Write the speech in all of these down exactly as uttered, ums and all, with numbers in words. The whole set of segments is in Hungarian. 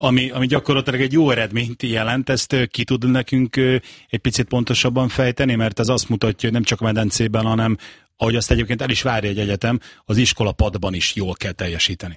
ami, ami gyakorlatilag egy jó eredményt jelent. Ezt ki tud nekünk egy picit pontosabban fejteni, mert ez azt mutatja, hogy nem csak a medencében, hanem ahogy azt egyébként el is várja egy egyetem, az iskola padban is jól kell teljesíteni.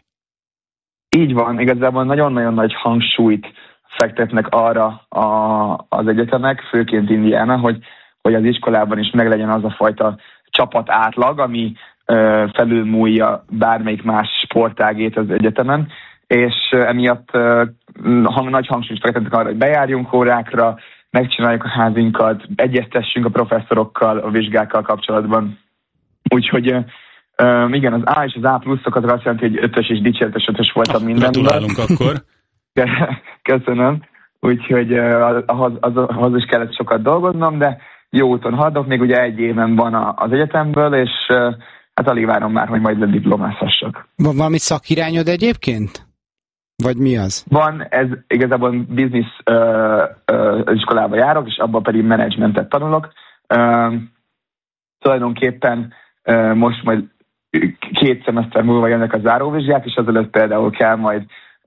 Így van, igazából nagyon-nagyon nagy hangsúlyt fektetnek arra a, az egyetemek, főként Indiana, hogy, hogy az iskolában is meglegyen az a fajta csapat átlag, ami ö, felülmúlja bármelyik más sportágét az egyetemen, és ö, emiatt ö, hang, nagy hangsúlyt fektetnek arra, hogy bejárjunk órákra, megcsináljuk a házinkat, egyeztessünk a professzorokkal a vizsgákkal kapcsolatban. Úgyhogy ö, igen, az A és az A pluszok az azt jelenti, hogy ötös és dicséretes ötös voltam ah, mindenben. Gratulálunk akkor. Köszönöm. Úgyhogy uh, ahhoz, az, ahhoz is kellett sokat dolgoznom, de jó úton haladok. Még ugye egy éven van a, az egyetemből, és uh, hát alig várom már, hogy majd lediplomázhassak. Van valami szakirányod egyébként? Vagy mi az? Van, ez igazából business uh, uh, iskolába járok, és abban pedig menedzsmentet tanulok. Uh, tulajdonképpen uh, most majd két szemeszter múlva jönnek a záróvizsgák, és azelőtt például kell majd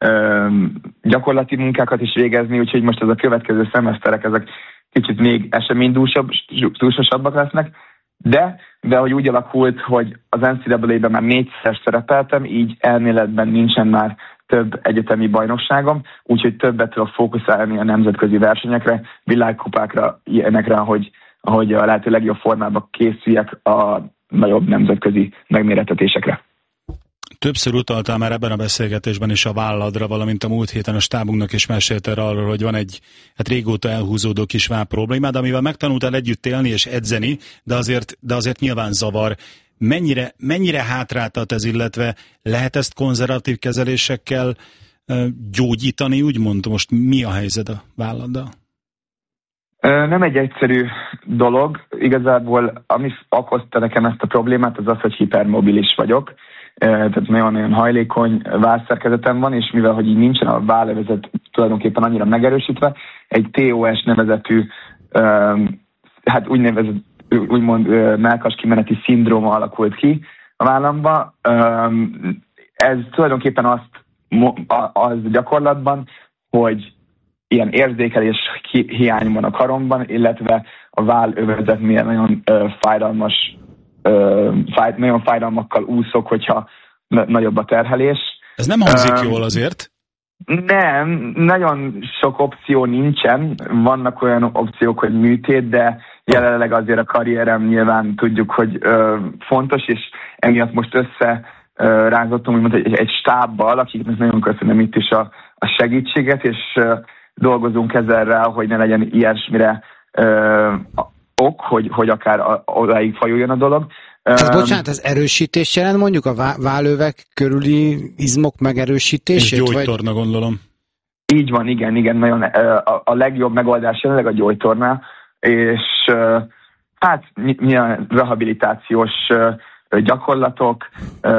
gyakorlati munkákat is végezni, úgyhogy most ez a következő szemeszterek, ezek kicsit még eseménydúsosabbak lesznek, de, de hogy úgy alakult, hogy az en cé á á-ben már négyszer szerepeltem, így elméletben nincsen már több egyetemi bajnokságom, úgyhogy többet tudok fókuszálni a nemzetközi versenyekre, világkupákra, ilyenekre, hogy, ahogy a lehető legjobb formában készüljek a nagyobb nemzetközi megmérettetésekre. Többször utaltál már ebben a beszélgetésben is a vállaladra, valamint a múlt héten a stábunknak is meséltél arról, hogy van egy hát régóta elhúzódó kis váll problémád, amivel megtanultál együtt élni és edzeni, de azért, de azért nyilván zavar. Mennyire, mennyire hátráltat ez, illetve lehet ezt konzervatív kezelésekkel gyógyítani, úgymond? Most mi a helyzet a válladdal? Nem egy egyszerű dolog. Igazából ami okozta nekem ezt a problémát, az az, hogy hipermobilis vagyok. Tehát nagyon-nagyon hajlékony vállszerkezetem van, és mivel hogy így nincsen a vállövezet tulajdonképpen annyira megerősítve, egy té o es nevezetű, hát úgynevezett, úgymond mellkas kimeneti szindróma alakult ki a vállamban. Ez tulajdonképpen azt az gyakorlatban, hogy ilyen érzékelés hiány van a karomban, illetve a vállövezetnél nagyon fájdalmas Fáj, nagyon fájdalmakkal úszok, hogyha nagyobb a terhelés. Ez nem hangzik um, jól azért? Nem, nagyon sok opció nincsen. Vannak olyan opciók, hogy műtét, de jelenleg azért a karrierem nyilván tudjuk, hogy ö, fontos, és emiatt most össze ö, rázottam úgymond egy, egy stábbal, akiknek nagyon köszönöm itt is a, a segítséget, és ö, dolgozunk ezzel, hogy ne legyen ilyesmire ö, ok, hogy, hogy akár a, odáig fajuljon a dolog. Ez, bocsánat, ez erősítés jelent mondjuk a vállővek körüli izmok megerősítését? És gyógytorna, vagy? Gondolom. Így van, igen, igen, nagyon a, a legjobb megoldás jelenleg a gyógytorna, és hát milyen rehabilitációs gyakorlatok,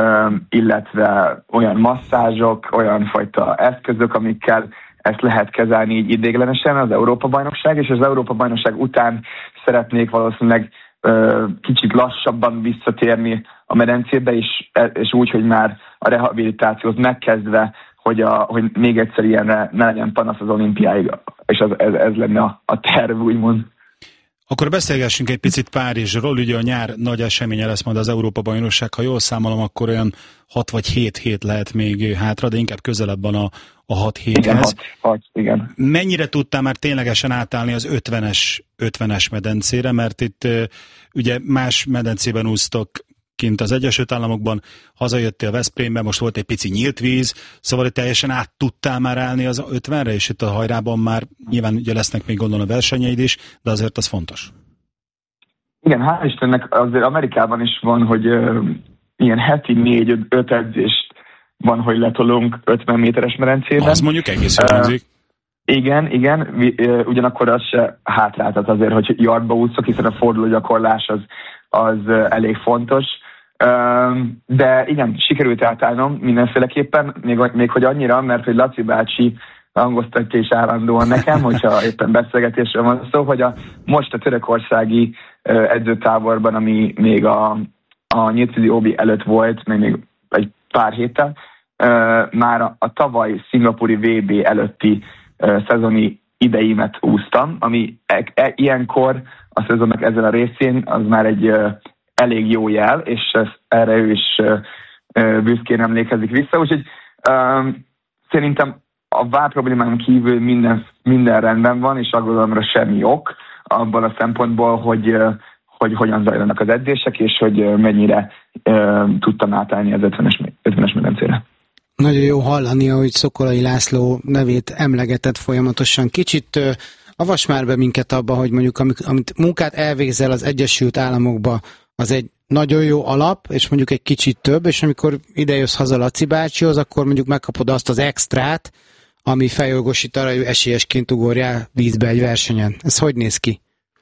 illetve olyan masszázsok, olyan fajta eszközök, amikkel ezt lehet kezelni így idéglenesen, az Európa-bajnokság, és az Európa-bajnokság után szeretnék valószínűleg kicsit lassabban visszatérni a medencébe, és, és úgy, hogy már a rehabilitációt megkezdve, hogy, a, hogy még egyszer ilyenre ne legyen panasz az olimpiáig, és az, ez, ez lenne a, a terv, úgymond. Akkor beszélgessünk egy picit Párizsról, ugye a nyár nagy eseménye lesz majd az Európa-bajnokság, ha jól számolom, akkor olyan hat vagy hét hét lehet még hátra, de inkább közelebb van a, a hat héthez. Igen, hat, hat, igen. Mennyire tudtál már ténylegesen átállni az ötvenes medencére, mert itt ugye más medencében úsztok kint az Egyesült Államokban, hazajöttél Veszprémbe, most volt egy pici nyílt víz, szóval itt teljesen át tudtál már állni az ötvenre, és itt a hajrában már nyilván ugye lesznek még gondolom a versenyeid is, de azért az fontos. Igen, hál' Istennek azért Amerikában is van, hogy uh, ilyen heti négy-öt edzést van, hogy letolunk ötven méteres medencében. Az mondjuk egész jól hangzik. Uh, igen, igen, uh, ugyanakkor az se hátráltat azért, hogy yardba úszok, hiszen a fordulógyakorlás az, az uh, elég fontos. De igen, sikerült átállnom mindenféleképpen, még, még hogy annyira, mert hogy Laci bácsi hangoztatja is állandóan nekem, hogyha éppen beszélgetésről van szó, hogy a, most a törökországi edzőtáborban, ami még a, a nyíltvízi ó bé előtt volt, még, még egy pár héttel, már a, a tavaly szingapúri vé bé előtti uh, szezoni ideimet úsztam, ami e, e, ilyenkor a szezonnak ezen a részén az már egy uh, elég jó jel, és uh, erre ő is uh, uh, büszkén emlékezik vissza, úgyhogy uh, szerintem a vár problémán kívül minden, minden rendben van, és aggodalomra semmi ok, abban a szempontból, hogy, uh, hogy hogyan zajlanak az edzések, és hogy uh, mennyire uh, tudtam átállni az ötvenes medencére. Nagyon jó hallani, ahogy Szokolai László nevét emlegetett folyamatosan. Kicsit uh, avas már be minket abba, hogy mondjuk amit, amit munkát elvégzel az Egyesült Államokba, az egy nagyon jó alap, és mondjuk egy kicsit több, és amikor idejössz haza Laci bácsihoz, akkor mondjuk megkapod azt az extrát, ami feljogosít arra, hogy esélyesként ugorjál vízbe egy versenyen. Ez hogy néz ki?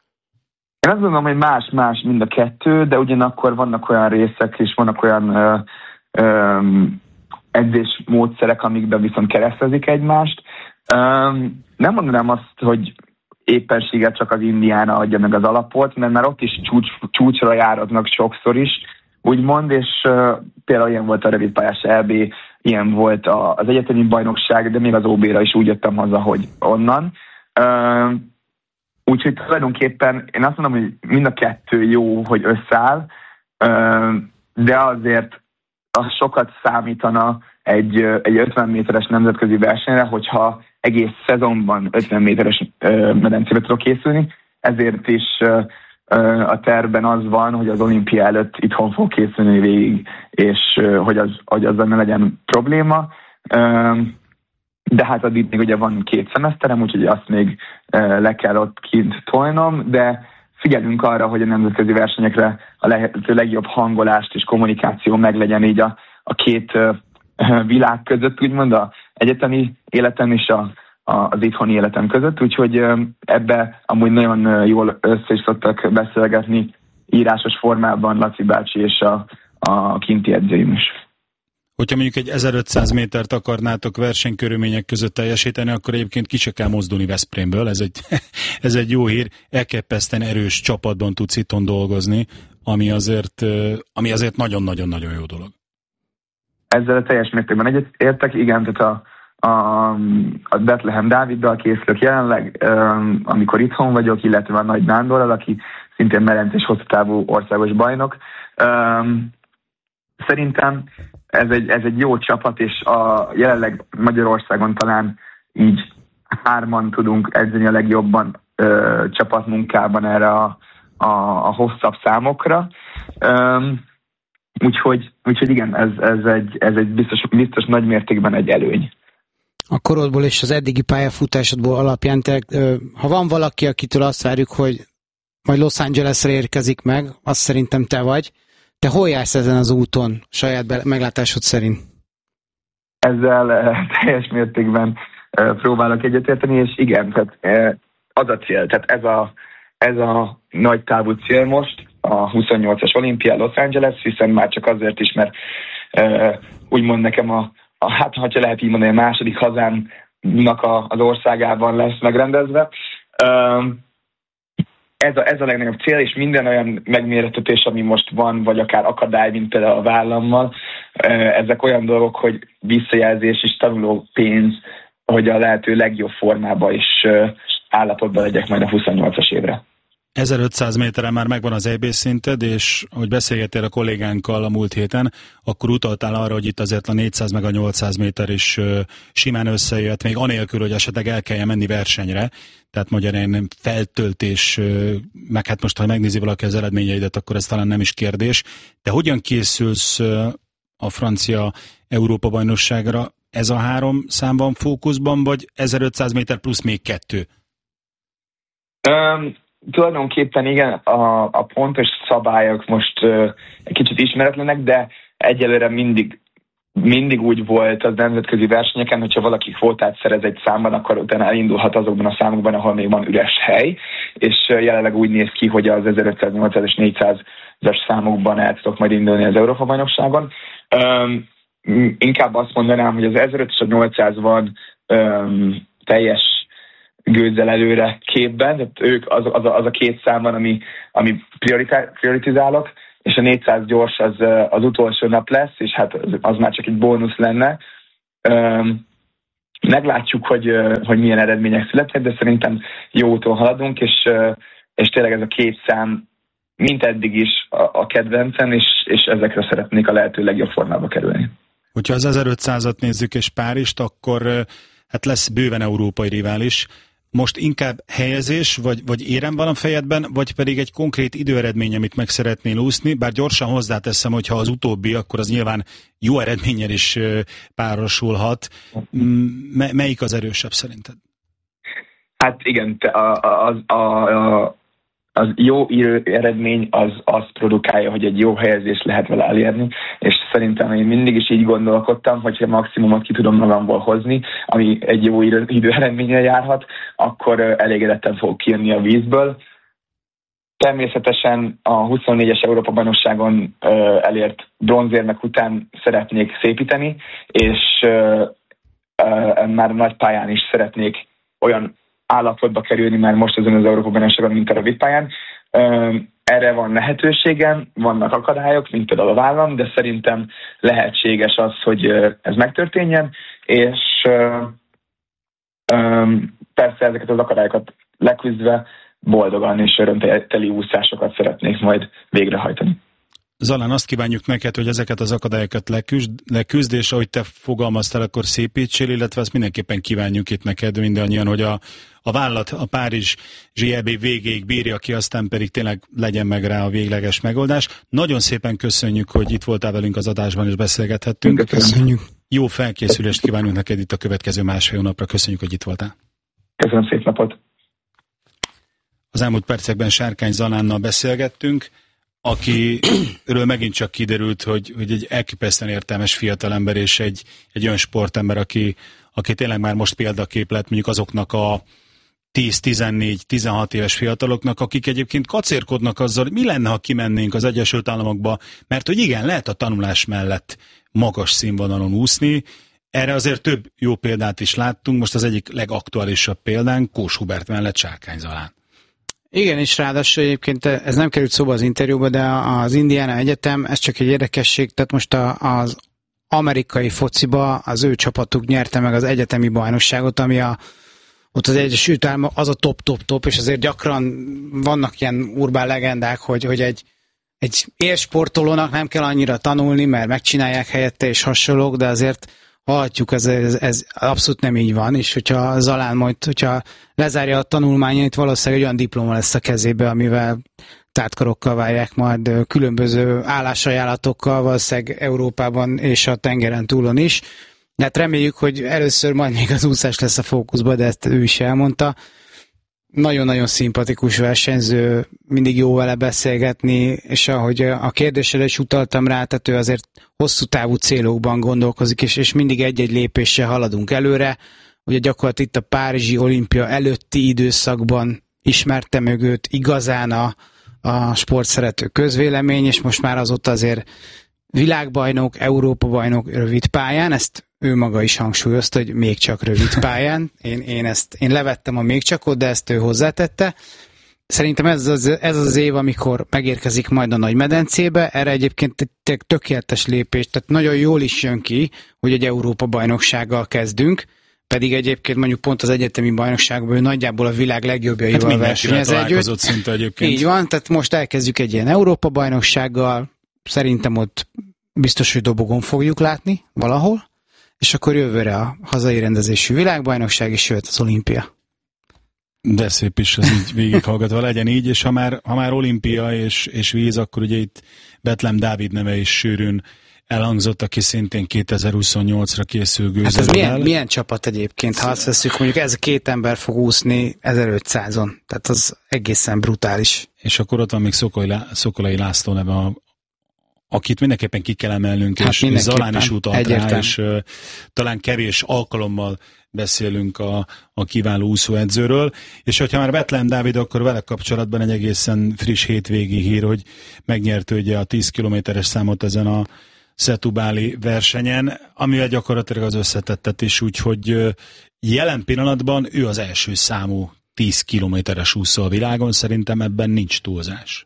Én azt gondolom, hogy más-más mind a kettő, de ugyanakkor vannak olyan részek, és vannak olyan ö, ö, edzésmódszerek, amikben viszont keresztezik egymást. Ö, nem mondanám azt, hogy éppenséggel csak az Indiana adja meg az alapot, mert már ott is csúcs, csúcsra járatnak sokszor is, úgymond, és uh, például ilyen volt a rövidpályás é bé, ilyen volt a, az egyetemi bajnokság, de még az ó bé-ra is úgy jöttem haza, hogy onnan. Uh, úgyhogy tulajdonképpen én azt mondom, hogy mind a kettő jó, hogy összeáll, uh, de azért az sokat számítana egy, egy ötven méteres nemzetközi versenyre, hogyha egész szezonban ötven méteres medencébe tudok készülni, ezért is ö, ö, a tervben az van, hogy az olimpia előtt itthon fog készülni végig, és ö, hogy, az, hogy azzal ne legyen probléma. Ö, de hát addig még ugye van két szemeszterem, úgyhogy azt még ö, le kell ott kint tolnom, de figyelünk arra, hogy a nemzetközi versenyekre a lehető legjobb hangolást és kommunikáció meglegyen így a, a két ö, világ között, úgymond a egyetemi életem és a, a, az itthoni életem között, úgyhogy ebbe amúgy nagyon jól össze is szoktak beszélgetni írásos formában Laci bácsi és a, a kinti edzőim is. Hogyha mondjuk egy ezerötszáz métert akarnátok versenykörülmények között teljesíteni, akkor egyébként ki se kell mozdulni Veszprémből, ez egy, ez egy jó hír, elképesztően erős csapatban tudsz itthon dolgozni, ami azért, ami azért nagyon-nagyon-nagyon jó dolog. Ezzel a teljes mértékben egyetértek, igen, tehát a, a, a Bethlehem Dáviddal készülök jelenleg, amikor itthon vagyok, illetve a Nagy Nándorral, aki szintén merenc és hosszú távú országos bajnok. Szerintem ez egy, ez egy jó csapat, és a jelenleg Magyarországon talán így hárman tudunk edzeni a legjobban ö, csapatmunkában erre a, a, a hosszabb számokra. Ö, úgyhogy, úgyhogy igen, ez, ez egy, ez egy biztos, biztos nagy mértékben egy előny. A korodból és az eddigi pályafutásodból alapján, te, ha van valaki, akitől azt várjuk, hogy majd Los Angelesre érkezik meg, azt szerintem te vagy. Te hol jársz ezen az úton, saját meglátásod szerint? Ezzel uh, teljes mértékben uh, próbálok egyetérteni, és igen, tehát uh, az a cél, tehát ez a, ez a nagy távú cél most, a huszonnyolcas olimpia Los Angeles, hiszen már csak azért is, mert uh, úgymond nekem a, a, hát ha lehet így mondani, a második hazámnak a, az országában lesz megrendezve. Uh, Ez a, ez a legnagyobb cél, és minden olyan megmérettetés, ami most van, vagy akár akadály, mint például a vállammal, ezek olyan dolgok, hogy visszajelzés és tanuló pénz, hogy a lehető legjobb formában is állapotban legyek majd a huszonnyolcas évre. ezerötszáz méteren már megvan az é bé szinted, és ahogy beszélgettél a kollégánkkal a múlt héten, akkor utaltál arra, hogy itt azért a négyszáz meg a nyolcszáz méter is simán összejött, még anélkül, hogy esetleg el kelljen menni versenyre. Tehát magyarán feltöltés, meg hát most, ha megnézi valaki az eredményeidet, akkor ez talán nem is kérdés. De hogyan készülsz a francia Európa-bajnokságra? Ez a három szám van fókuszban, vagy ezerötszáz méter plusz még kettő? Um... Tulajdonképpen igen, a, a pontos szabályok most uh, egy kicsit ismeretlenek, de egyelőre mindig, mindig úgy volt az nemzetközi versenyeken, hogyha valaki kvótát szerez egy számban, akkor utána elindulhat azokban a számokban, ahol még van üres hely, és uh, jelenleg úgy néz ki, hogy az ezerötszáz, nyolcszáz és négyszázas számokban el tudok majd indulni az Európa-bajnokságon. Um, inkább azt mondanám, hogy az ezerötszáz és a nyolcszáz van um, teljes gőzzel előre képben, tehát ők az, az, a, az a két szám van, ami, ami prioritizálok, és a négyszáz gyors az, az utolsó nap lesz, és hát az, az már csak egy bónusz lenne. Meglátjuk, hogy, hogy milyen eredmények születnek, de szerintem jó úton haladunk, és, és tényleg ez a két szám, mint eddig is a, a kedvencem, és, és ezekre szeretnék a lehető legjobb formába kerülni. Hogyha az ezerötszázat nézzük és Párizst, akkor hát lesz bőven európai rivális. Most inkább helyezés, vagy, vagy érem van a fejedben, vagy pedig egy konkrét időeredmény, amit meg szeretnél úszni, bár gyorsan hozzáteszem, hogy ha az utóbbi, akkor az nyilván jó eredménnyel is párosulhat. M- melyik az erősebb szerinted? Hát igen, az a, a, a, az jó eredmény az azt produkálja, hogy egy jó helyezést lehet vele elérni, és szerintem én mindig is így gondolkodtam, hogyha maximumot ki tudom magamból hozni, ami egy jó időeredménnyel járhat, akkor elégedetten fogok kijönni a vízből. Természetesen a huszonnégyes Európa-bajnokságon elért bronzérmek után szeretnék szépíteni, és már nagy pályán is szeretnék olyan állapotba kerülni már most azon az Európa-bajnokságon, mint a rövidpályán. Erre van lehetőségem, vannak akadályok, mint például a vállam, de szerintem lehetséges az, hogy ez megtörténjen, és persze ezeket az akadályokat leküzdve boldogan és örömteli úszásokat szeretnék majd végrehajtani. Zalán, azt kívánjuk neked, hogy ezeket az akadályokat leküzd, leküzd, és ahogy te fogalmaztál, akkor szépítsél, illetve azt mindenképpen kívánjuk itt neked mindannyian, hogy a, a vállalat a Párizs zé er bé végéig bírja ki, aztán pedig tényleg legyen meg rá a végleges megoldás. Nagyon szépen köszönjük, hogy itt voltál velünk az adásban, és beszélgethettünk. Köszönjük. Jó felkészülést kívánunk neked itt a következő másfél napra. Köszönjük, hogy itt voltál. Köszönöm, szép napot. Az elmúlt percekben Sárkány Zalánnal beszélgettünk, akiről megint csak kiderült, hogy, hogy egy elképesztően értelmes fiatalember, és egy, egy olyan sportember, aki, aki tényleg már most példakép lett mondjuk azoknak a tíz, tizennégy, tizenhat éves fiataloknak, akik egyébként kacérkodnak azzal, hogy mi lenne, ha kimennénk az Egyesült Államokba, mert hogy igen, lehet a tanulás mellett magas színvonalon úszni. Erre azért több jó példát is láttunk, most az egyik legaktuálisabb példán Kós Hubert mellett Sárkány Zalán. Igen, és ráadásul egyébként ez nem került szóba az interjúba, de az Indiana Egyetem, ez csak egy érdekesség, tehát most a, az amerikai fociba az ő csapatuk nyerte meg az egyetemi bajnokságot, ami a, ott az Egyesült Államok az a top-top-top, és azért gyakran vannak ilyen urbán legendák, hogy, hogy egy, egy élsportolónak nem kell annyira tanulni, mert megcsinálják helyette és hasonlók, de azért hallhatjuk, ez, ez, ez abszolút nem így van, és hogyha Zalán majd, hogyha lezárja a tanulmányait, valószínűleg egy olyan diploma lesz a kezébe, amivel tártkarokkal várják majd különböző állásajánlatokkal, valószínűleg Európában és a tengeren túlon is. De hát reméljük, hogy először majd még az úszás lesz a fókuszban, de ezt ő is elmondta. Nagyon-nagyon szimpatikus versenyző, mindig jó vele beszélgetni, és ahogy a kérdésre is utaltam rá, tehát ő azért hosszú távú célokban gondolkozik, és, és mindig egy-egy lépéssel haladunk előre. Ugye gyakorlatilag itt a Párizsi olimpia előtti időszakban ismerte meg őt igazán a, a sportszerető közvélemény, és most már azóta azért világbajnok, Európa-bajnok rövid pályán, ezt ő maga is hangsúlyozta, hogy még csak rövid pályán. Én, én, ezt, én levettem a még csakot, de ezt ő hozzátette. Szerintem ez az, ez az év, amikor megérkezik majd a nagy medencébe, erre egyébként egy tökéletes lépés, tehát nagyon jól is jön ki, hogy egy Európa-bajnoksággal kezdünk, pedig egyébként mondjuk pont az egyetemi bajnokságban ő nagyjából a világ legjobbjaival hát versenyez együtt. Szinte egyébként. Így van, tehát most elkezdjük egy ilyen Európa-bajnoksággal, szerintem ott biztos, hogy dobogon fogjuk látni valahol, és akkor jövőre a hazai rendezésű világbajnokság, és jöhet az olimpia. De szép is az így végighallgatva legyen így, és ha már, ha már olimpia és, és víz, akkor ugye itt Betlehem Dávid neve is sűrűn elhangzott, aki szintén kétezer-huszonnyolcra készül gőzerrel. Hát ez milyen, milyen csapat egyébként, ha azt veszük, mondjuk ez a két ember fog úszni ezerötszázon, tehát az egészen brutális. És akkor ott van még Szokolai, Lá- Szokolai László neve, a, akit mindenképpen ki kell emelnünk, hát és Zalán is utalt rá, és uh, talán kevés alkalommal beszélünk a, a kiváló úszóedzőről, és hogyha már Betlehem Dávid, akkor vele kapcsolatban egy egészen friss hétvégi hír, hogy megnyerte ugye a tíz kilométeres számot ezen a Setubáli versenyen, amivel gyakorlatilag az összetettetés, úgyhogy jelen pillanatban ő az első számú tíz kilométeres úszó a világon, szerintem ebben nincs túlzás.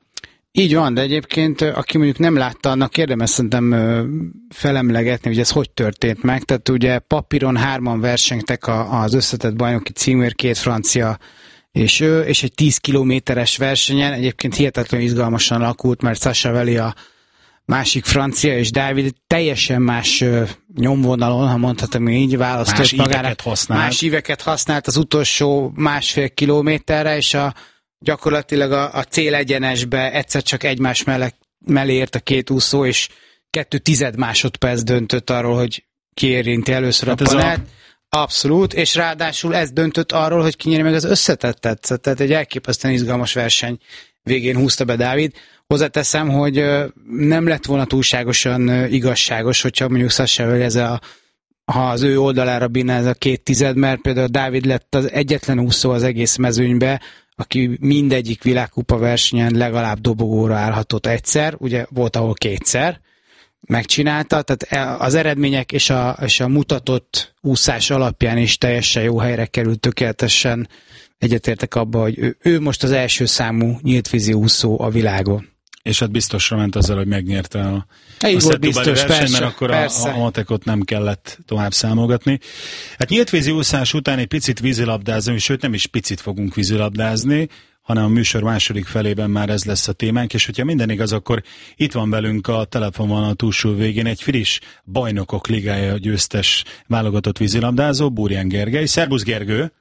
Így van, de egyébként aki mondjuk nem látta, annak érdemes szerintem felemlegetni, hogy ez hogy történt meg. Tehát ugye papíron hárman versengtek az összetett bajnoki címért, két francia és ő, és egy tíz kilométeres versenyen egyébként hihetetlenül izgalmasan alakult, mert Sasha Veli a másik francia, és Dávid teljesen más nyomvonalon, ha mondhatom így, választott más magára. Íveket használt. Más íveket használt az utolsó másfél kilométerre, és a, gyakorlatilag a, a célegyenesbe egyszer csak egymás mellé, mellé ért a két úszó, és kettő tized másodperc döntött arról, hogy ki érinti először hát a panelt. A... Abszolút, és ráadásul ez döntött arról, hogy kinyeri meg az összetettet. Tehát egy elképesztően izgalmas verseny végén húzta be Dávid. Hozzáteszem, hogy nem lett volna túlságosan igazságos, hogyha mondjuk Sasha Veli ez a, ha az ő oldalára bírná ez a két tized, mert például Dávid lett az egyetlen úszó az egész mezőnybe, aki mindegyik világkupa versenyen legalább dobogóra állhatott egyszer, ugye volt ahol kétszer, megcsinálta, tehát az eredmények és a, és a mutatott úszás alapján is teljesen jó helyre került, tökéletesen egyetértek abba, hogy ő, ő most az első számú nyíltvízi úszó a világon. És hát biztosra ment azzal, hogy megnyerte a, a Setúbali verseny, mert akkor persze. a, a matekot nem kellett tovább számolgatni. Hát nyíltvízi úszás után egy picit vízilabdázni, sőt nem is picit fogunk vízilabdázni, hanem a műsor második felében már ez lesz a témánk, és hogyha minden igaz, akkor itt van velünk a telefonon a túlsó végén egy friss Bajnokok Ligája győztes válogatott vízilabdázó, Burján Gergely. Szerbusz Gergő!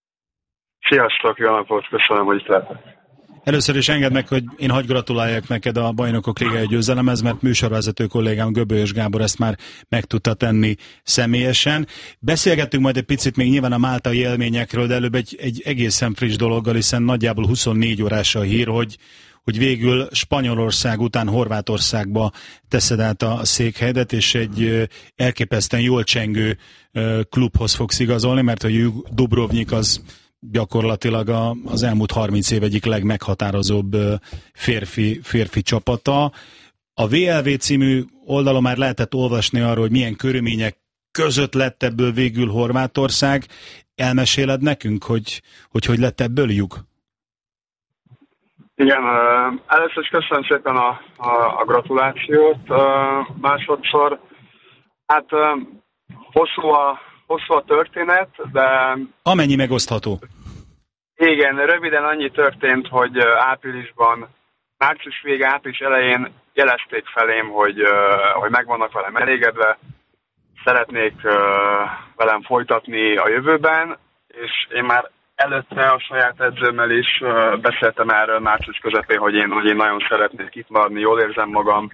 Sziasztok, jó napot, köszönöm, hogy itt lehetek. Először is engedd meg, hogy én hagy gratuláljak neked a Bajnokok Ligája győzelemhez, mert műsorvezető kollégám Göbölyös Gábor ezt már meg tudta tenni személyesen. Beszélgettünk majd egy picit még nyilván a máltai élményekről, de előbb egy, egy egészen friss dologgal, hiszen nagyjából huszonnégy órás a hír, hogy, hogy végül Spanyolország után Horvátországba teszed át a székhelyedet, és egy elképesztően jól csengő klubhoz fogsz igazolni, mert hogy Dubrovnik az gyakorlatilag a, az elmúlt harminc év egyik legmeghatározóbb férfi, férfi csapata. A vé el vé című oldalon már lehetett olvasni arról, hogy milyen körülmények között lett ebből végül Horvátország. Elmeséled nekünk, hogy hogy, hogy lett ebből lyuk? Igen, először is köszönöm szépen a, a, a gratulációt. Másodszor, hát hosszú a Hosszú a történet, de... Amennyi megosztható. Igen, röviden annyi történt, hogy áprilisban, március vége, április elején jelezték felém, hogy, hogy meg vannak velem elégedve, szeretnék velem folytatni a jövőben, és én már előtte a saját edzőmmel is beszéltem erről március közepén, hogy én, hogy én nagyon szeretnék itt maradni, jól érzem magam,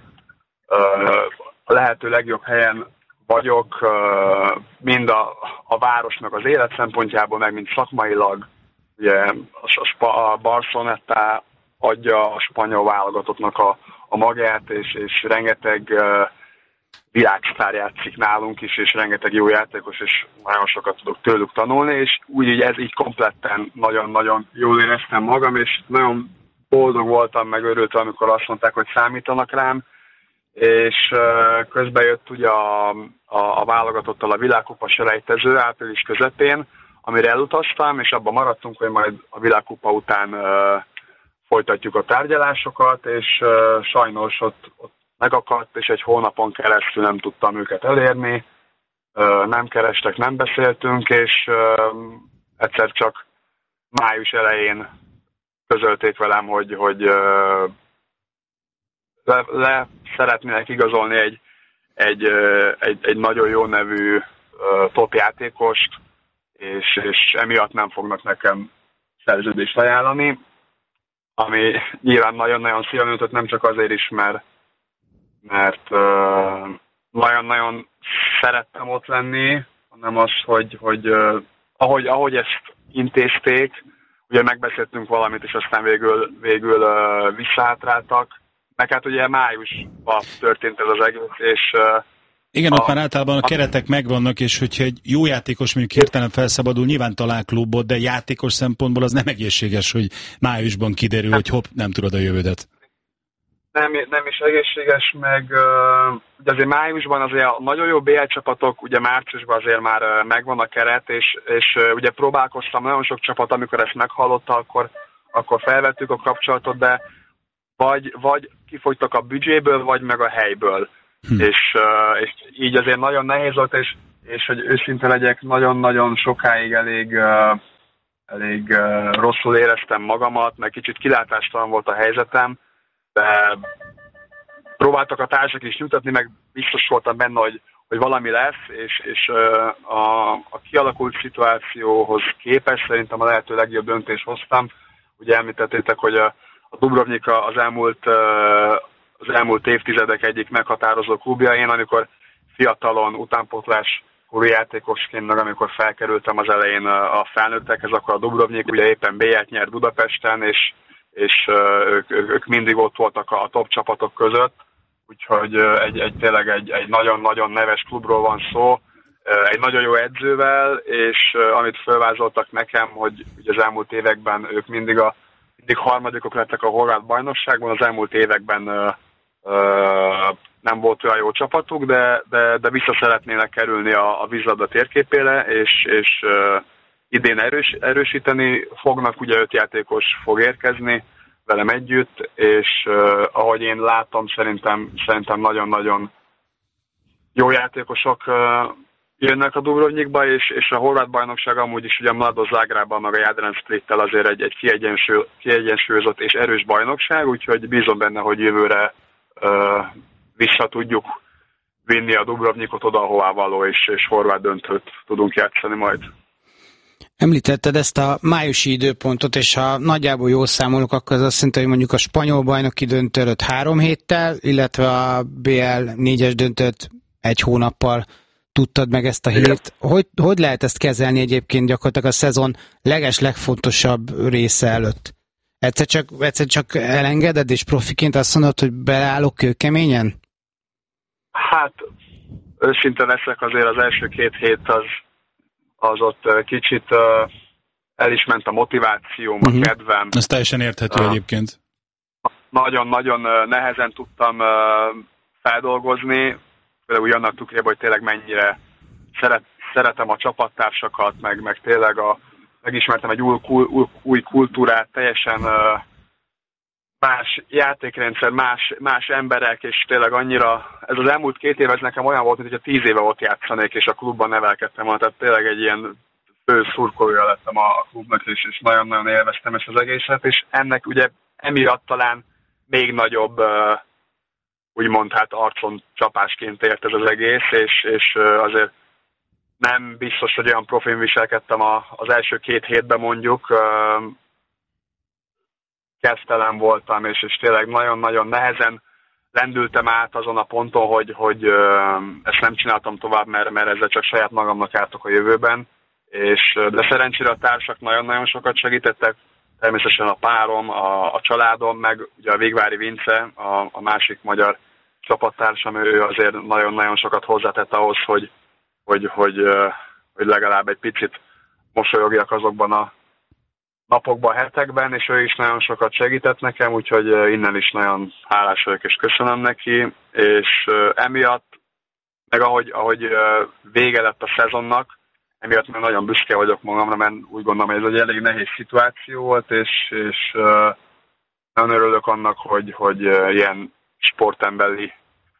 a lehető legjobb helyen vagyok, mind a, a városnak az élet szempontjából, meg mind szakmailag. Ugye a, a Barceloneta adja a spanyol válogatottnak a, a magát, és, és rengeteg uh, világsztár játszik nálunk is, és rengeteg jó játékos, és nagyon sokat tudok tőlük tanulni, és úgy, hogy ez így kompletten nagyon-nagyon jól éreztem magam, és nagyon boldog voltam, meg örültem, amikor azt mondták, hogy számítanak rám, és uh, közben jött ugye a, a, a válogatottal a világkupa selejtező április közepén, amire elutaztam, és abban maradtunk, hogy majd a világkupa után uh, folytatjuk a tárgyalásokat, és uh, sajnos ott, ott megakadt, és egy hónapon keresztül nem tudtam őket elérni, uh, nem kerestek, nem beszéltünk, és uh, egyszer csak május elején közölték velem, hogy, hogy uh, le, le szeretnének igazolni egy, egy, egy, egy nagyon jó nevű top játékost, és, és emiatt nem fognak nekem szerződést ajánlani, ami nyilván nagyon-nagyon szívem jutott, nem csak azért is, mert, mert uh, nagyon-nagyon szerettem ott lenni, hanem az, hogy, hogy uh, ahogy, ahogy ezt intézték, ugye megbeszéltünk valamit, és aztán végül, végül uh, visszahátráltak. Meg hát ugye májusban történt ez az egész, és... Uh, Igen, a, ott már általában a keretek megvannak, és hogyha egy jó játékos mondjuk hirtelen felszabadul, nyilván talál klubot, de játékos szempontból az nem egészséges, hogy májusban kiderül, hogy hopp, nem tudod a jövődet. Nem, nem is egészséges, meg uh, ugye azért májusban azért a nagyon jó bé el csapatok, ugye márciusban azért már uh, megvan a keret, és, és uh, ugye próbálkoztam nagyon sok csapat, amikor ezt meghallotta, akkor, akkor felvettük a kapcsolatot, de vagy, vagy kifogytak a büdzséből, vagy meg a helyből. Hm. És, és így azért nagyon nehéz volt, és, és hogy őszinte legyek, nagyon-nagyon sokáig elég, elég rosszul éreztem magamat, meg kicsit kilátástalan volt a helyzetem, de próbáltak a társak is nyugtatni, meg biztos voltam benne, hogy, hogy valami lesz, és, és a, a kialakult szituációhoz képest szerintem a lehető legjobb döntést hoztam. Ugye említettétek, hogy a, a Dubrovnika az elmúlt, az elmúlt évtizedek egyik meghatározó klubja. Én amikor fiatalon, utánpótlás korú játékosként, meg amikor felkerültem az elején a felnőttekhez, akkor a Dubrovnik ugye éppen bé el-t nyert Budapesten, és, és ők, ők mindig ott voltak a top csapatok között. Úgyhogy egy, egy, tényleg egy, egy nagyon-nagyon neves klubról van szó, egy nagyon jó edzővel, és amit felvázoltak nekem, hogy ugye az elmúlt években ők mindig, a, mindig harmadikok lettek a horvát bajnokságban, az elmúlt években ö, ö, nem volt olyan jó csapatuk, de, de, de vissza szeretnének kerülni a, a vízlabda térképére, és, és ö, idén erős, erősíteni fognak, ugye öt játékos fog érkezni velem együtt, és uh, ahogy én látom, szerintem, szerintem nagyon-nagyon jó játékosok uh, jönnek a Dubrovnikba, és, és a horvát bajnokság amúgy is ugye a Mladost Zágrában, meg a Jadran Splittel azért egy, egy kiegyensúly, kiegyensúlyozott és erős bajnokság, úgyhogy bízom benne, hogy jövőre uh, vissza tudjuk vinni a Dubrovnikot oda, ahová való, és, és horvát döntőt tudunk játszani majd. Említetted ezt a májusi időpontot, és ha nagyjából jól számolok, akkor az azt jelenti, hogy mondjuk a spanyol bajnoki döntő előtt három héttel, illetve a bé el négyes döntőt egy hónappal tudtad meg ezt a hírt. Hogy, hogy lehet ezt kezelni egyébként gyakorlatilag a szezon leges legfontosabb része előtt? Egyszer csak, egyszer csak elengeded, és profiként azt mondod, hogy beleállok kőkeményen? Hát, őszinte leszek, azért az első két hét az az ott kicsit uh, el is ment a motivációm, uh-huh. a kedvem. Ez teljesen érthető uh, egyébként. Nagyon-nagyon uh, nehezen tudtam uh, feldolgozni, például úgy annak tükrében, hogy tényleg mennyire szeret, szeretem a csapattársakat, meg, meg tényleg a, megismertem egy új, új, új kultúrát, teljesen uh, más játékrendszer, más, más emberek, és tényleg annyira, ez az elmúlt két év, ez nekem olyan volt, mint hogyha tíz éve ott játszanék, és a klubban nevelkedtem volna, tehát tényleg egy ilyen fő szurkolója lettem a klubnak, és, és nagyon-nagyon élveztem ezt az egészet, és ennek ugye emiatt talán még nagyobb, úgymond hát arcon csapásként ért ez az egész, és, és azért nem biztos, hogy olyan profin viselkedtem az első két hétben mondjuk, kezdtelen voltam, és, és tényleg nagyon-nagyon nehezen lendültem át azon a ponton, hogy, hogy ö, ezt nem csináltam tovább, mert, mert ezzel csak saját magamnak ártok a jövőben, és, de szerencsére a társak nagyon-nagyon sokat segítettek, természetesen a párom, a, a családom, meg ugye a Végvári Vince, a, a másik magyar csapattársam, ő azért nagyon-nagyon sokat hozzátett ahhoz, hogy, hogy, hogy, hogy legalább egy picit mosolyogjak azokban a napokban, hetekben, és ő is nagyon sokat segített nekem, úgyhogy innen is nagyon hálás vagyok, és köszönöm neki, és emiatt, meg ahogy, ahogy vége lett a szezonnak, emiatt meg nagyon büszke vagyok magamra, mert úgy gondolom, hogy ez egy elég nehéz szituáció volt, és, és nagyon örülök annak, hogy, hogy ilyen sportembeli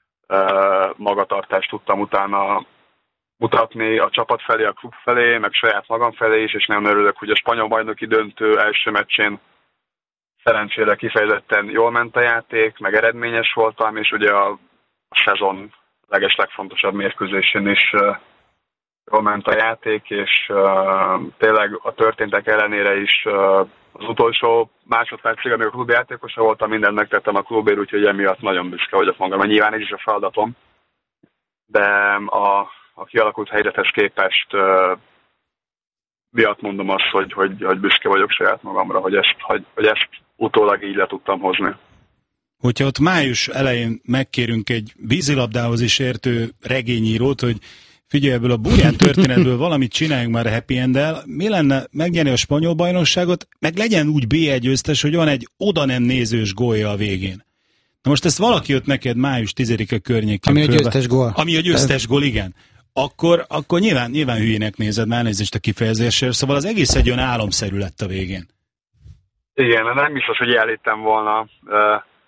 magatartást tudtam utána mutatni a csapat felé, a klub felé, meg saját magam felé is, és nagyon örülök, hogy a spanyol bajnoki döntő első meccsén szerencsére kifejezetten jól ment a játék, meg eredményes voltam, és ugye a, a szezon leges legfontosabb mérkőzésén is uh, jól ment a játék, és uh, tényleg a történtek ellenére is uh, az utolsó másodpercig, amíg a klub játékosa voltam, mindent megtettem a klubért, úgyhogy emiatt nagyon büszke vagyok magam. Nyilván ez is a feladatom, de a a kialakult helyzethez képest uh, miatt mondom azt, hogy, hogy, hogy büszke vagyok saját magamra, hogy ezt, hogy, hogy ezt utólag így le tudtam hozni. Hogyha ott május elején megkérünk egy vízilabdához is értő regényírót, hogy figyelj, ebből a burján történetből valamit csináljunk már a happy end-el, mi lenne megnyerni a spanyol bajnokságot, meg legyen úgy bé egy győztes, hogy van egy oda nem nézős gólja a végén. Na most ezt valaki jött neked május tizedike környékén. Ami a győztes gól. Ami a győztes gól, igen. Akkor, akkor nyilván, nyilván hülyének nézed, már elnézést a kifejezésért, szóval az egész egy olyan álomszerű lett a végén. Igen, nem biztos, hogy elhittem volna.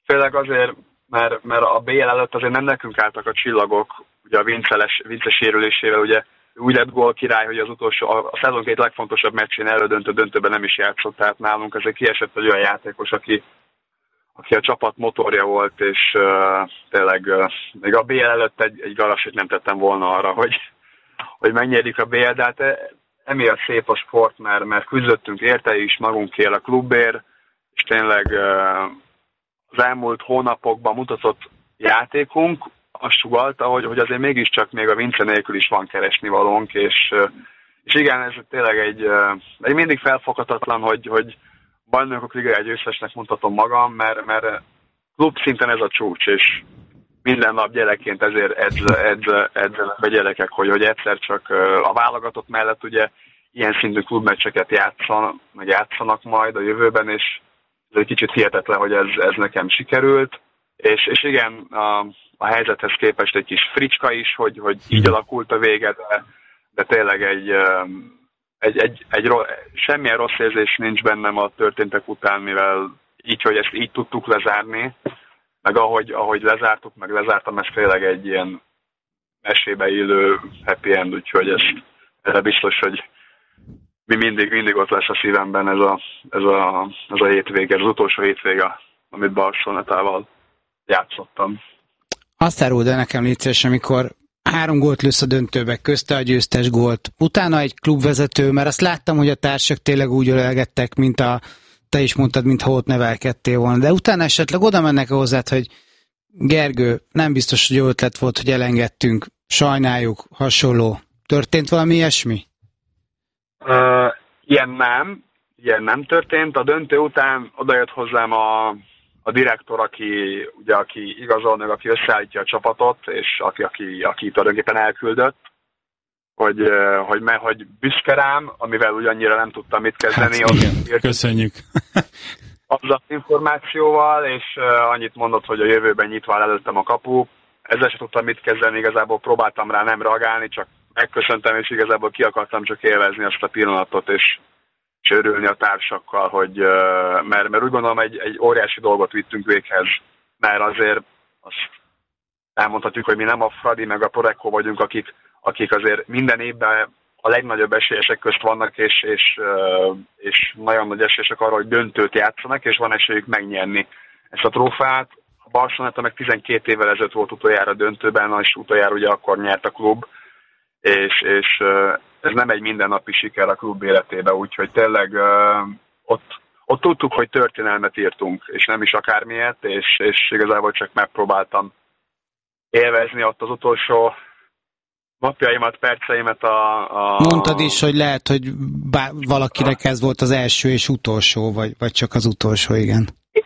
főleg azért, mert, mert a bé el előtt azért nem nekünk álltak a csillagok, ugye a Vince, Vince sérülésével, ugye úgy lett gól király, hogy az utolsó, a szezon két legfontosabb meccsén elődöntő döntőben nem is játszott, tehát nálunk ezért kiesett egy olyan játékos, aki, aki a csapat motorja volt, és uh, tényleg uh, még a bé el előtt egy, egy garasit nem tettem volna arra, hogy, hogy megnyerjük a bé el, de hát emiatt szép a sport, mert, mert küzdöttünk érte is, magunkért a klubért, és tényleg uh, az elmúlt hónapokban mutatott játékunk azt sugalta, hogy, hogy azért mégiscsak még a Vince nélkül is van keresnivalónk, és, és igen, ez tényleg egy, egy mindig felfoghatatlan, hogy, hogy bajnokok ligája győztesnek mutatom magam, mert, mert klub szinten ez a csúcs, és minden nap gyerekként ezért edzenek edz, a gyerekek, hogy, hogy egyszer csak a válogatott mellett ugye ilyen szintű klubmeccseket játszan, meg játszanak majd a jövőben, és ez egy kicsit hihetetlen, hogy ez, ez nekem sikerült, és, és igen, a a helyzethez képest egy kis fricska is, hogy, hogy így alakult a vége, de, de tényleg egy, egy, egy, egy, egy semmilyen rossz érzés nincs bennem a történtek után, mivel így, hogy ezt így tudtuk lezárni, meg ahogy, ahogy lezártuk, meg lezártam, ez tényleg egy ilyen mesébe illő happy end, úgyhogy ez, ez biztos, hogy mi mindig, mindig ott lesz a szívemben ez a, ez a, ez a hétvége, ez az utolsó hétvége, amit Barcelonátával játszottam. Azt áruld el nekem, légy szíves, amikor három gólt lősz a döntőbe, közte a győztes gólt, utána egy klubvezető, mert azt láttam, hogy a társak tényleg úgy ölelgettek, mint a, te is mondtad, mintha ott nevelkedtél volna, de utána esetleg oda mennek hozzád, hogy Gergő, nem biztos, hogy jó ötlet volt, hogy elengedtünk, sajnáljuk, hasonló. Történt valami ilyesmi? Uh, ilyen nem, ilyen nem történt. A döntő után odajött hozzám a a direktor, aki, ugye, aki igazol, meg aki összeállítja a csapatot, és aki, aki, aki tulajdonképpen elküldött, hogy, hogy, hogy büszke rám, amivel ugyannyira nem tudtam mit kezdeni. Hát, igen, köszönjük. Az az információval, és annyit mondott, hogy a jövőben nyitva előttem a kapu. Ezzel sem tudtam mit kezdeni, igazából próbáltam rá nem reagálni, csak megköszöntem, és igazából ki akartam csak élvezni azt a pillanatot, és és örülni a társakkal, hogy, mert, mert úgy gondolom egy, egy óriási dolgot vittünk véghez, mert azért azt elmondhatjuk, hogy mi nem a Fradi meg a Prorecco vagyunk, akik, akik azért minden évben a legnagyobb esélyesek közt vannak, és, és, és nagyon nagy esélyesek arra, hogy döntőt játszanak, és van esélyük megnyerni ezt a trófeát. A Barcelona meg tizenkét évvel ezelőtt volt utoljára döntőben, és utoljára ugye akkor nyert a klub, és, és ez nem egy mindennapi siker a klub életében, úgyhogy tényleg uh, ott, ott tudtuk, hogy történelmet írtunk, és nem is akármilyet, és, és igazából csak megpróbáltam élvezni ott az utolsó napjaimat, perceimet a... a... Mondtad is, hogy lehet, hogy bár valakinek ez volt az első és utolsó, vagy, vagy csak az utolsó, igen.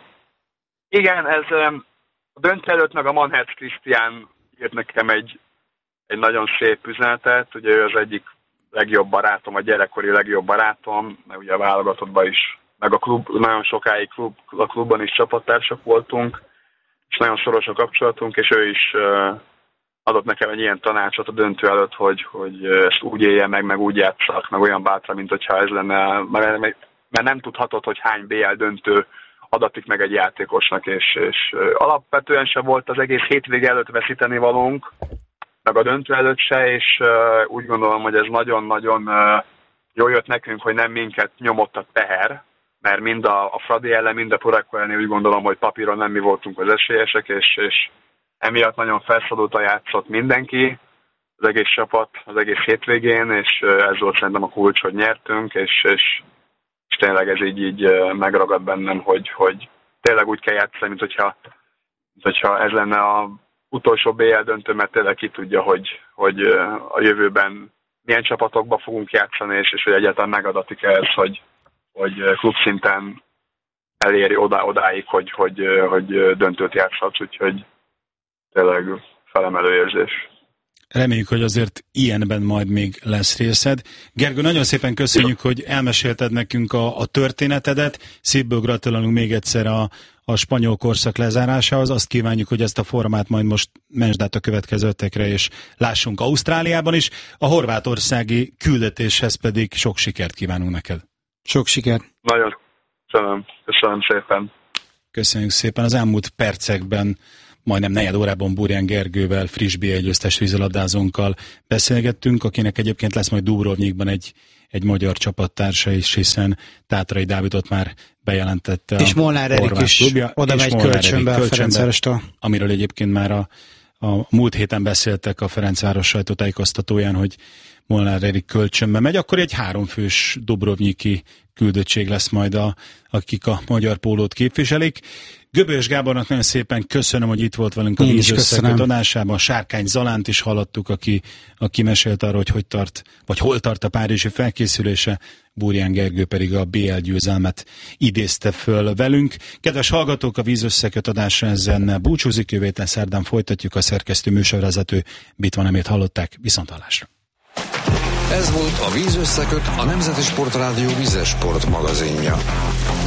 Igen, ez a döntő előtt meg a Manhertz Krisztián írt nekem egy, egy nagyon szép üzenetet, ugye ő az egyik legjobb barátom, a gyerekkori legjobb barátom, mert ugye a válogatottban is, meg a klub, nagyon sokáig klub, a klubban is csapattársak voltunk, és nagyon szoros a kapcsolatunk, és ő is uh, adott nekem egy ilyen tanácsot a döntő előtt, hogy, hogy ezt úgy élje meg, meg úgy játsszak, meg olyan bátra, mint hogyha ez lenne, mert, mert nem tudhatod, hogy hány bé el döntő adatik meg egy játékosnak, és, és uh, alapvetően se volt az egész hétvége előtt veszíteni valónk, meg a döntő előtt se, és uh, úgy gondolom, hogy ez nagyon-nagyon uh, jól jött nekünk, hogy nem minket nyomott a teher, mert mind a, a Fradi ellen, mind a Prorecco ellen úgy gondolom, hogy papíron nem mi voltunk az esélyesek, és, és emiatt nagyon felszabadultan játszott mindenki, az egész csapat, az egész hétvégén, és uh, ez volt szerintem a kulcs, hogy nyertünk, és, és, és tényleg ez így, így uh, megragad bennem, hogy, hogy tényleg úgy kell játszani, mint hogyha, mint hogyha ez lenne a utolsó bé el döntő, mert tényleg ki tudja, hogy, hogy a jövőben milyen csapatokba fogunk játszani, és, és hogy egyáltalán megadatik ez, hogy, hogy klubszinten eléri oda, odáig, hogy, hogy, hogy döntőt játszhatsz, úgyhogy tényleg felemelő érzés. Reméljük, hogy azért ilyenben majd még lesz részed. Gergő, nagyon szépen köszönjük, hogy elmesélted nekünk a, a történetedet. Szívből gratulálunk még egyszer a, a spanyol korszak lezárásához. Azt kívánjuk, hogy ezt a formát majd most mentsd át a következő ötekre, és lássunk Ausztráliában is. A horvátországi küldetéshez pedig sok sikert kívánunk neked. Sok sikert. Nagyon köszönöm. Köszönöm szépen. Köszönjük szépen. Az elmúlt percekben majdnem negyed órában Burján Gergővel, friss bé egy győztes vízilabdázónkkal beszélgettünk, akinek egyébként lesz majd Dubrovnikban egy, egy magyar csapattársa is, hiszen Tátrai Dávidot már bejelentette. És Molnár Erik is klubja, oda megy kölcsönbe a Ferencvárostól. Amiről egyébként már a, a múlt héten beszéltek a Ferencváros sajtótájékoztatóján, hogy Molnár Erik kölcsönbe megy, akkor egy háromfős dubrovniki küldöttség lesz majd, a, akik a magyar pólót képviselik. Göbölyös Gábornak nagyon szépen köszönöm, hogy itt volt velünk a vízösszeget adásában. Sárkány Zalánt is hallottuk, aki, aki mesélt arról, hogy hogy tart, vagy hol tart a párizsi felkészülése. Burján Gergő pedig a bé el győzelmet idézte föl velünk. Kedves hallgatók, a vízösszeget adásra ezen búcsúzik, jövő héten szerdán folytatjuk. A szerkesztő műsorvezető Bitva Nemét hallották. Viszonthallásra. Ez volt a Vízösszeköt, a Nemzeti Sportrádió vízes sport magazinja.